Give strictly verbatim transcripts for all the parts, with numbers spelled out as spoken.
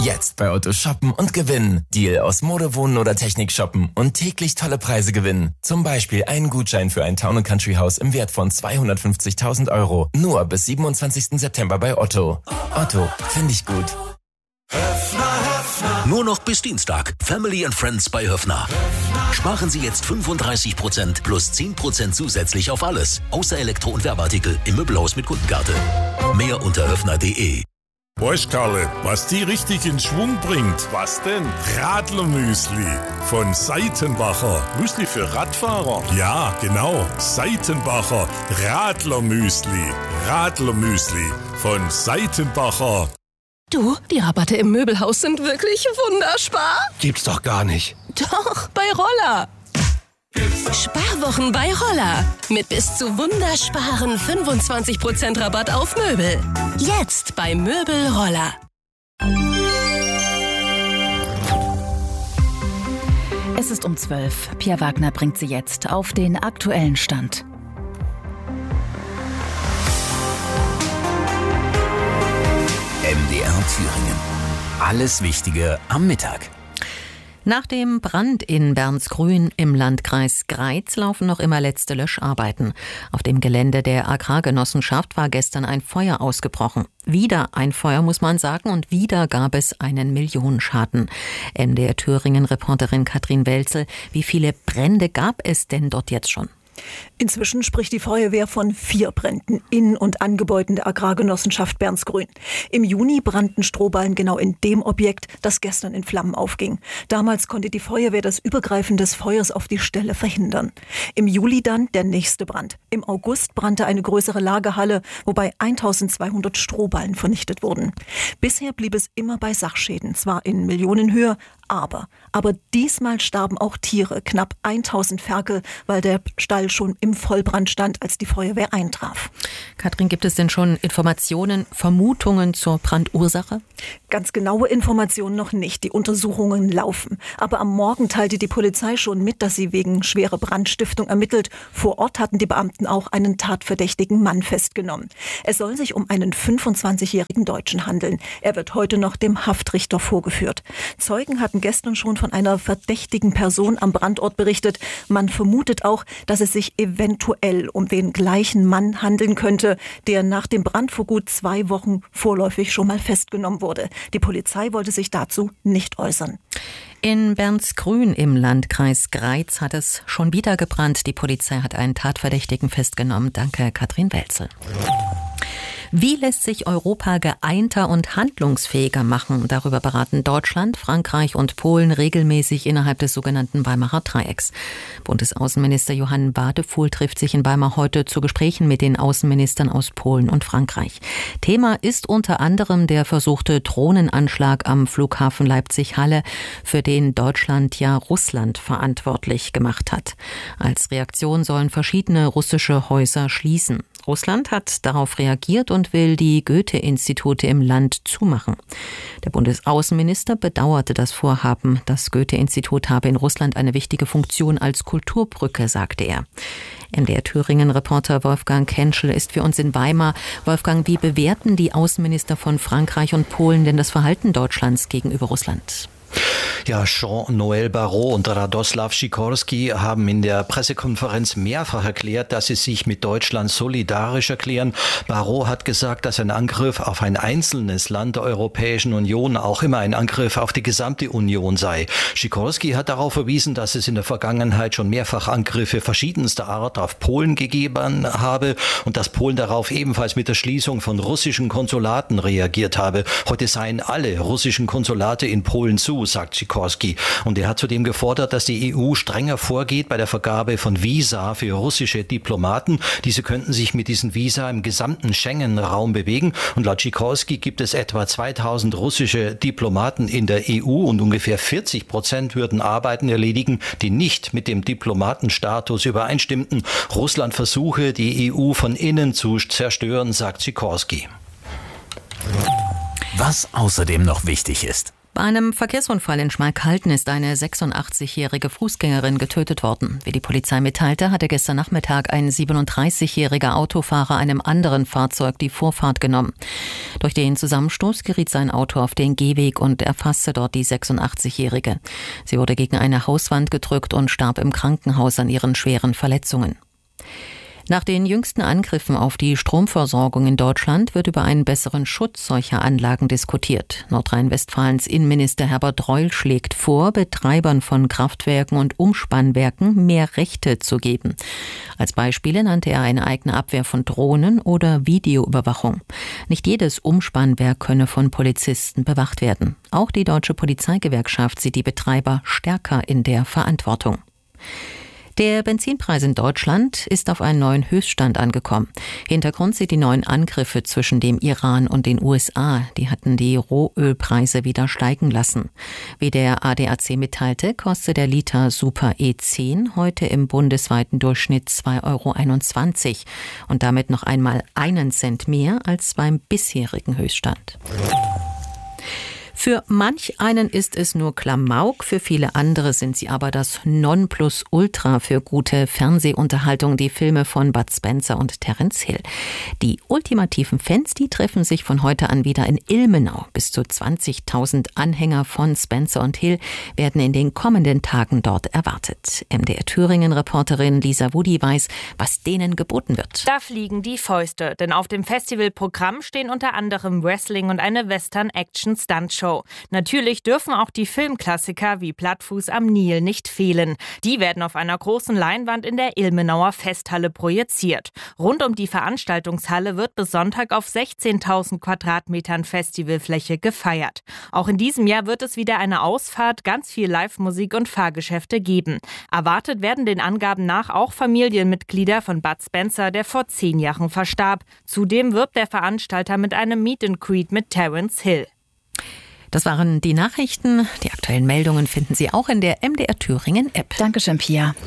Jetzt bei Otto shoppen und gewinnen. Deal aus Mode, Wohnen oder Technik shoppen und täglich tolle Preise gewinnen. Zum Beispiel einen Gutschein für ein Town- und Country-Haus im Wert von zweihundertfünfzigtausend Euro. Nur bis siebenundzwanzigsten September bei Otto. Otto, finde ich gut. Höfner, Höfner. Nur noch bis Dienstag. Family and Friends bei Höfner. Sparen Sie jetzt fünfunddreißig Prozent plus zehn Prozent zusätzlich auf alles. Außer Elektro- und Werbeartikel im Möbelhaus mit Kundenkarte. Mehr unter höfner punkt de. Weißt Karle, was die richtig in Schwung bringt? Was denn? Radlermüsli von Seitenbacher. Müsli für Radfahrer? Ja, genau. Seitenbacher Radlermüsli. Radlermüsli von Seitenbacher. Du, die Rabatte im Möbelhaus sind wirklich wunderspar. Gibt's doch gar nicht. Doch, bei Roller. Sparwochen bei Roller. Mit bis zu wundersparen fünfundzwanzig Prozent Rabatt auf Möbel. Jetzt bei Möbel Roller. Es ist um zwölf. Pia Wagner bringt Sie jetzt auf den aktuellen Stand. M D R Thüringen. Alles Wichtige am Mittag. Nach dem Brand in Bernsgrün im Landkreis Greiz laufen noch immer letzte Löscharbeiten. Auf dem Gelände der Agrargenossenschaft war gestern ein Feuer ausgebrochen. Wieder ein Feuer, muss man sagen, und wieder gab es einen Millionenschaden. M D R Thüringen-Reporterin Katrin Welzel, wie viele Brände gab es denn dort jetzt schon? Inzwischen spricht die Feuerwehr von vier Bränden in und an Gebäuden der Agrargenossenschaft Bernsgrün. Im Juni brannten Strohballen genau in dem Objekt, das gestern in Flammen aufging. Damals konnte die Feuerwehr das Übergreifen des Feuers auf die Stelle verhindern. Im Juli dann der nächste Brand. Im August brannte eine größere Lagerhalle, wobei eintausendzweihundert Strohballen vernichtet wurden. Bisher blieb es immer bei Sachschäden, zwar in Millionenhöhe, aber, aber diesmal starben auch Tiere, knapp tausend Ferkel, weil der Stall schon im Vollbrand stand, als die Feuerwehr eintraf. Katrin, gibt es denn schon Informationen, Vermutungen zur Brandursache? Ganz genaue Informationen noch nicht. Die Untersuchungen laufen. Aber am Morgen teilte die Polizei schon mit, dass sie wegen schwerer Brandstiftung ermittelt. Vor Ort hatten die Beamten auch einen tatverdächtigen Mann festgenommen. Es soll sich um einen fünfundzwanzigjährigen Deutschen handeln. Er wird heute noch dem Haftrichter vorgeführt. Zeugen hatten gestern schon von einer verdächtigen Person am Brandort berichtet. Man vermutet auch, dass es sich eventuell um den gleichen Mann handeln könnte, der nach dem Brand vor gut zwei Wochen vorläufig schon mal festgenommen wurde. Die Polizei wollte sich dazu nicht äußern. In Bernsgrün im Landkreis Greiz hat es schon wieder gebrannt. Die Polizei hat einen Tatverdächtigen festgenommen. Danke, Katrin Welzel. Wie lässt sich Europa geeinter und handlungsfähiger machen? Darüber beraten Deutschland, Frankreich und Polen regelmäßig innerhalb des sogenannten Weimarer Dreiecks. Bundesaußenminister Johann Wadefuhl trifft sich in Weimar heute zu Gesprächen mit den Außenministern aus Polen und Frankreich. Thema ist unter anderem der versuchte Drohnenanschlag am Flughafen Leipzig-Halle, für den Deutschland ja Russland verantwortlich gemacht hat. Als Reaktion sollen verschiedene russische Häuser schließen. Russland hat darauf reagiert und will die Goethe-Institute im Land zumachen. Der Bundesaußenminister bedauerte das Vorhaben. Das Goethe-Institut habe in Russland eine wichtige Funktion als Kulturbrücke, sagte er. M D R Thüringen-Reporter Wolfgang Kenschel ist für uns in Weimar. Wolfgang, wie bewerten die Außenminister von Frankreich und Polen denn das Verhalten Deutschlands gegenüber Russland? Ja, Jean-Noël Barrot und Radoslav Sikorski haben in der Pressekonferenz mehrfach erklärt, dass sie sich mit Deutschland solidarisch erklären. Barrot hat gesagt, dass ein Angriff auf ein einzelnes Land der Europäischen Union auch immer ein Angriff auf die gesamte Union sei. Sikorski hat darauf verwiesen, dass es in der Vergangenheit schon mehrfach Angriffe verschiedenster Art auf Polen gegeben habe und dass Polen darauf ebenfalls mit der Schließung von russischen Konsulaten reagiert habe. Heute seien alle russischen Konsulate in Polen zu, sagt Sikorski. Und er hat zudem gefordert, dass die E U strenger vorgeht bei der Vergabe von Visa für russische Diplomaten. Diese könnten sich mit diesen Visa im gesamten Schengen-Raum bewegen. Und laut Sikorski gibt es etwa zweitausend russische Diplomaten in der E U und ungefähr vierzig Prozent würden Arbeiten erledigen, die nicht mit dem Diplomatenstatus übereinstimmten. Russland versuche, die E U von innen zu zerstören, sagt Sikorski. Was außerdem noch wichtig ist: Bei einem Verkehrsunfall in Schmalkalden ist eine sechsundachtzigjährige Fußgängerin getötet worden. Wie die Polizei mitteilte, hatte gestern Nachmittag ein siebenunddreißigjähriger Autofahrer einem anderen Fahrzeug die Vorfahrt genommen. Durch den Zusammenstoß geriet sein Auto auf den Gehweg und erfasste dort die sechsundachtzigjährige. Sie wurde gegen eine Hauswand gedrückt und starb im Krankenhaus an ihren schweren Verletzungen. Nach den jüngsten Angriffen auf die Stromversorgung in Deutschland wird über einen besseren Schutz solcher Anlagen diskutiert. Nordrhein-Westfalens Innenminister Herbert Reul schlägt vor, Betreibern von Kraftwerken und Umspannwerken mehr Rechte zu geben. Als Beispiele nannte er eine eigene Abwehr von Drohnen oder Videoüberwachung. Nicht jedes Umspannwerk könne von Polizisten bewacht werden. Auch die Deutsche Polizeigewerkschaft sieht die Betreiber stärker in der Verantwortung. Der Benzinpreis in Deutschland ist auf einen neuen Höchststand angekommen. Hintergrund sind die neuen Angriffe zwischen dem Iran und den U S A. Die hatten die Rohölpreise wieder steigen lassen. Wie der A D A C mitteilte, kostet der Liter Super E zehn heute im bundesweiten Durchschnitt zwei Euro einundzwanzig und damit noch einmal einen Cent mehr als beim bisherigen Höchststand. Für manch einen ist es nur Klamauk, für viele andere sind sie aber das Nonplusultra für gute Fernsehunterhaltung, die Filme von Bud Spencer und Terence Hill. Die ultimativen Fans, die treffen sich von heute an wieder in Ilmenau. Bis zu zwanzigtausend Anhänger von Spencer und Hill werden in den kommenden Tagen dort erwartet. M D R Thüringen-Reporterin Lisa Wudi weiß, was denen geboten wird. Da fliegen die Fäuste, denn auf dem Festivalprogramm stehen unter anderem Wrestling und eine Western-Action-Stunt-Show. Natürlich dürfen auch die Filmklassiker wie Plattfuß am Nil nicht fehlen. Die werden auf einer großen Leinwand in der Ilmenauer Festhalle projiziert. Rund um die Veranstaltungshalle wird bis Sonntag auf sechzehntausend Quadratmetern Festivalfläche gefeiert. Auch in diesem Jahr wird es wieder eine Ausfahrt, ganz viel Live-Musik und Fahrgeschäfte geben. Erwartet werden den Angaben nach auch Familienmitglieder von Bud Spencer, der vor zehn Jahren verstarb. Zudem wirbt der Veranstalter mit einem Meet and Greet mit Terence Hill. Das waren die Nachrichten. Die aktuellen Meldungen finden Sie auch in der M D R Thüringen App. Dankeschön, Pia.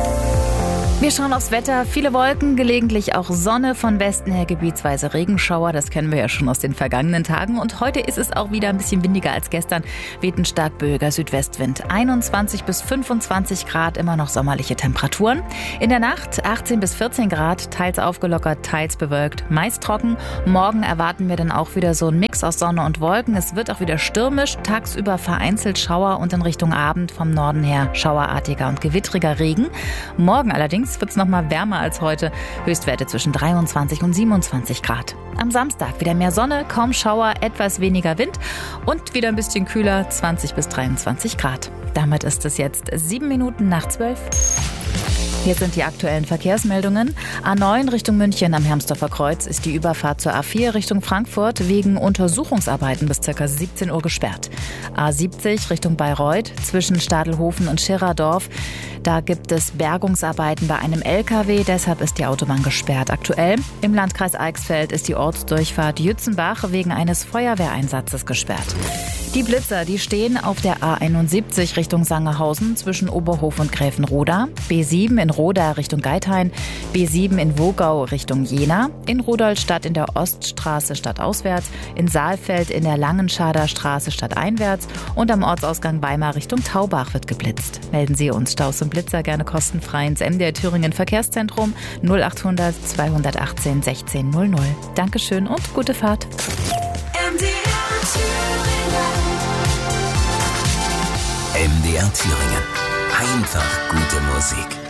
Wir schauen aufs Wetter. Viele Wolken, gelegentlich auch Sonne, von Westen her gebietsweise Regenschauer. Das kennen wir ja schon aus den vergangenen Tagen. Und heute ist es auch wieder ein bisschen windiger als gestern. Weht ein stark böiger Südwestwind. einundzwanzig bis fünfundzwanzig Grad, immer noch sommerliche Temperaturen. In der Nacht achtzehn bis vierzehn Grad, teils aufgelockert, teils bewölkt, meist trocken. Morgen erwarten wir dann auch wieder so einen Mix aus Sonne und Wolken. Es wird auch wieder stürmisch, tagsüber vereinzelt Schauer und in Richtung Abend vom Norden her schauerartiger und gewittriger Regen. Morgen allerdings wird es noch mal wärmer als heute. Höchstwerte zwischen dreiundzwanzig und siebenundzwanzig Grad. Am Samstag wieder mehr Sonne, kaum Schauer, etwas weniger Wind und wieder ein bisschen kühler, zwanzig bis dreiundzwanzig Grad. Damit ist es jetzt sieben Minuten nach zwölf. Hier sind die aktuellen Verkehrsmeldungen. A neun Richtung München am Hermsdorfer Kreuz ist die Überfahrt zur A vier Richtung Frankfurt wegen Untersuchungsarbeiten bis ca. siebzehn Uhr gesperrt. A siebzig Richtung Bayreuth zwischen Stadelhofen und Schirradorf. Da gibt es Bergungsarbeiten bei einem L K W, deshalb ist die Autobahn gesperrt. Aktuell im Landkreis Eichsfeld ist die Ortsdurchfahrt Jützenbach wegen eines Feuerwehreinsatzes gesperrt. Die Blitzer, die stehen auf der A einundsiebzig Richtung Sangerhausen zwischen Oberhof und Gräfenroda, B sieben in Roda Richtung Geithain, B sieben in Wogau Richtung Jena, in Rudolstadt in der Oststraße stadtauswärts, in Saalfeld in der Langenschader Straße stadteinwärts und am Ortsausgang Weimar Richtung Taubach wird geblitzt. Melden Sie uns Staus und Blitzer gerne kostenfrei ins M D R Thüringen Verkehrszentrum null achthundert zweihundertachtzehn sechzehn null null. Dankeschön und gute Fahrt. M D R Thüringen. Einfach gute Musik.